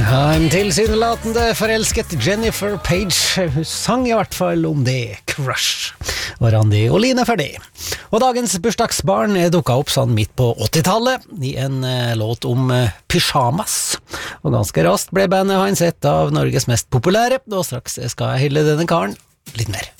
Ja, en tilsynelatende forelsket Jennifer Page. Hun sang i hvert fall om det. Crush. Og Randi Oline for det. Og dagens bursdagsbarn dukket opp sånn midt på 80-tallet i en låt om pyjamas. Og ganske raskt ble bandet hans et av Norges mest populære, og straks skal jeg hylle denne karen litt mer.